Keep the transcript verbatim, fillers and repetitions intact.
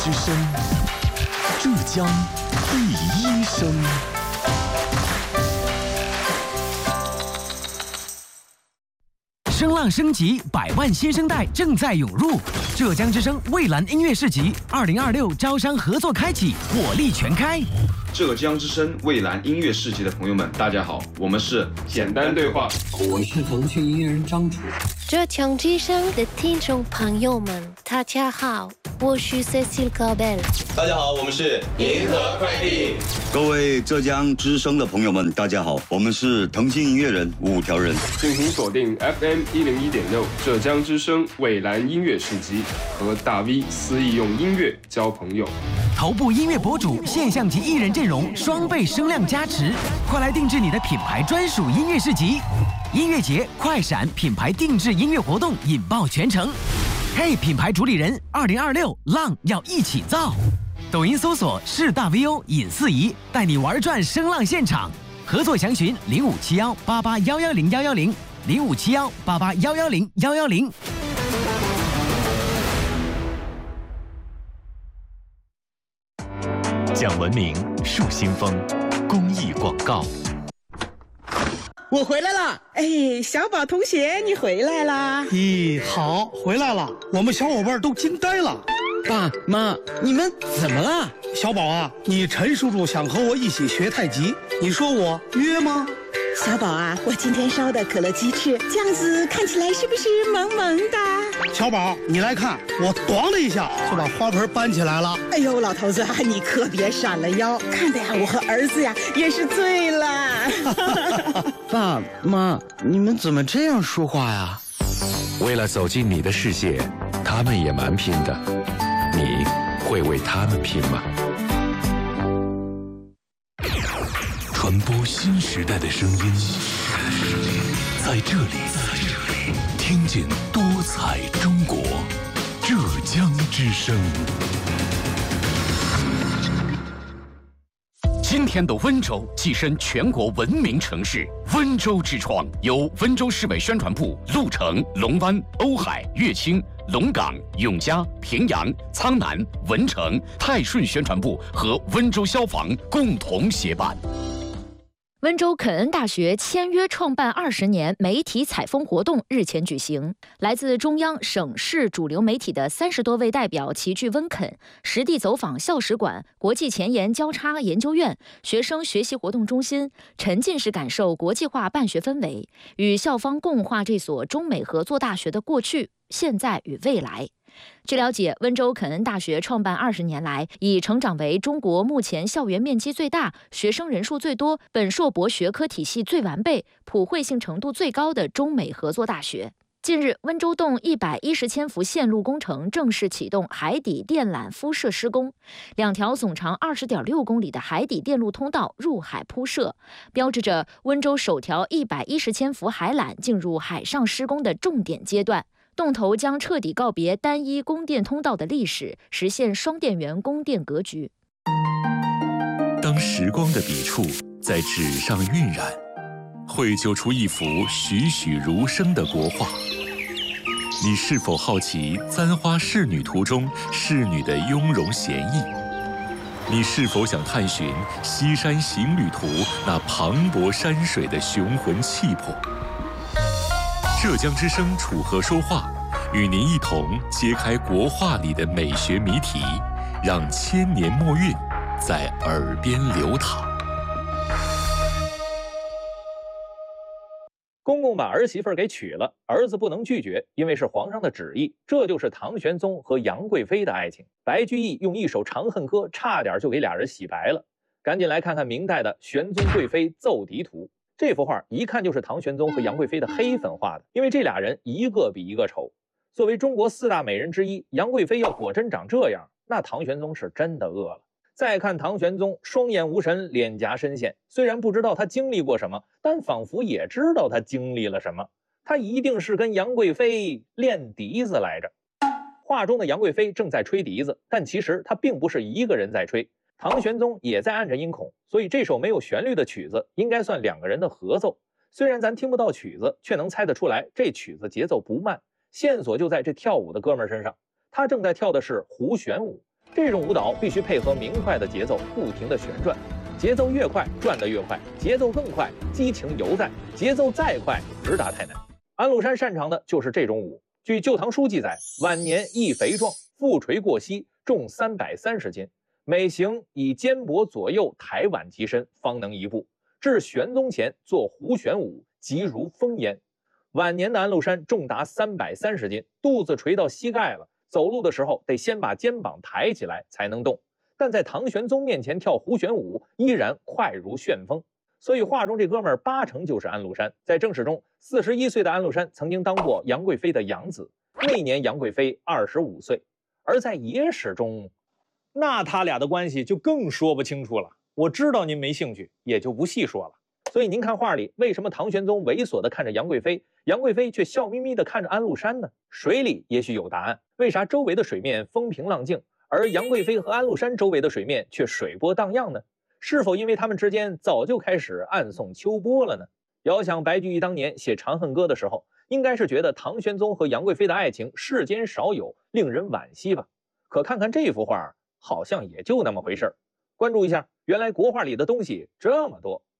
之声，浙江第一声。 声浪升级，百万新生代正在涌入。浙江之声蔚蓝音乐市集二零二六招商合作开启，火力全开。 浙江之声蔚蓝音乐市集的朋友们，大家好，我们是简单对话， 我是腾讯音乐人张楚。 浙江之声的听众朋友们，大家好，我是 Cecile Gabel。 大家好，我们是银河快递。 各位浙江之声的朋友们，大家好，我们是腾讯音乐人五条人。 敬请锁定 F M 一零一点六浙江之声蔚蓝音乐市集，和大 V 肆意用音乐交朋友。 头部音乐博主、现象级艺人阵容双倍声量加持，快来定制你的品牌专属音乐市集。音乐节快闪品牌定制音乐活动引爆全城。嘿，品牌主理人，二零二六浪要一起造。抖音搜索是大 V O 尹四仪，带你玩转声浪现场。合作详询零五七幺八八幺幺零幺幺零零五七幺八八幺幺零幺幺零。 讲文明，树新风，公益广告。 我回来了，哎，小宝同学，你回来啦？ 咦，好，回来了，我们小伙伴都惊呆了。 爸妈，你们怎么了？ 小宝啊，你陈叔叔想和我一起学太极，你说我约吗？ 小宝啊，我今天烧的可乐鸡翅，这样子看起来是不是萌萌的？ 小宝，你来看，我咣的一下就把花盆搬起来了。 哎呦，老头子，你可别闪了腰，看的呀，我和儿子呀也是醉了。 爸妈，你们怎么这样说话呀？ 为了走进你的世界，他们也蛮拼的，你会为他们拼吗？ 传播新时代的声音，在这里，听见多彩中国，浙江之声。 今天的温州跻身全国文明城市，温州之窗由温州市委宣传部、鹿城、龙湾、瓯海、乐清、龙岗、永嘉、平阳、苍南、文成、泰顺宣传部和温州消防共同协办。 温州肯恩大学签约创办二十年媒体采风活动日前举行，来自中央、省市主流媒体的三十多位代表齐聚温肯，实地走访校史馆、国际前沿交叉研究院、学生学习活动中心，沉浸式感受国际化办学氛围，与校方共话这所中美合作大学的过去、现在与未来。据了解，温州肯恩大学创办二十年来，已成长为中国目前校园面积最大、学生人数最多、本硕博学科体系最完备、普惠性程度最高的中美合作大学。近日，温州洞一百一十千伏线路工程正式启动海底电缆敷设施工，两条总长二十点六公里的海底电路通道入海铺设，标志着温州首条一百一十千伏海缆进入海上施工的重点阶段。洞头将彻底告别单一供电通道的历史，实现双电源供电格局。 当时光的笔触在纸上晕染，绘就出一幅栩栩如生的国画。你是否好奇《簪花仕女图》中仕女的雍容娴逸？你是否想探寻《西山行旅图》那磅礴山水的雄浑气魄？浙江之声楚河说话，与您一同揭开国画里的美学谜题，让千年墨韵在耳边流淌。 公公把儿媳妇给娶了，儿子不能拒绝，因为是皇上的旨意。这就是唐玄宗和杨贵妃的爱情。白居易用一首《长恨歌》差点就给俩人洗白了。赶紧来看看明代的《玄宗贵妃奏嫡图》。这幅画一看就是唐玄宗和杨贵妃的黑粉画的，因为这俩人一个比一个丑。作为中国四大美人之一，杨贵妃要果真长这样，那唐玄宗是真的饿了。再看唐玄宗，双眼无神，脸颊深陷，虽然不知道他经历过什么，但仿佛也知道他经历了什么。他一定是跟杨贵妃练笛子来着。画中的杨贵妃正在吹笛子，但其实她并不是一个人在吹，唐玄宗也在按着音孔，所以这首没有旋律的曲子应该算两个人的合奏。虽然咱听不到曲子，却能猜得出来这曲子节奏不慢，线索就在这跳舞的哥们儿身上。他正在跳的是胡旋舞， 这种舞蹈必须配合明快的节奏，不停地旋转，节奏越快，转得越快；节奏更快，激情犹在；节奏再快，直达太难。安禄山擅长的就是这种舞。据《旧唐书》记载，晚年亦肥壮，腹垂过膝，重三百三十斤，每行以肩膊左右抬腕及身，方能一步。至玄宗前，作胡旋舞，即如风烟。晚年的安禄山重达三百三十斤，肚子垂到膝盖了。走路的时候得先把肩膀抬起来才能动，但在唐玄宗面前跳胡旋舞依然快如旋风。所以画中这哥们儿八成就是安禄山。在正史中，四十一岁的安禄山曾经当过杨贵妃的养子，那年杨贵妃二十五岁。而在野史中，那他俩的关系就更说不清楚了。我知道您没兴趣，也就不细说了。所以您看画里，为什么唐玄宗猥琐地看着杨贵妃，杨贵妃却笑眯眯地看着安禄山呢？水里也许有答案，为啥周围的水面风平浪静，而杨贵妃和安禄山周围的水面却水波荡漾呢？是否因为他们之间早就开始暗送秋波了呢？遥想白居易当年写《长恨歌》的时候，应该是觉得唐玄宗和杨贵妃的爱情世间少有，令人惋惜吧。可看看这幅画，好像也就那么回事儿。关注一下，原来国画里的东西这么多。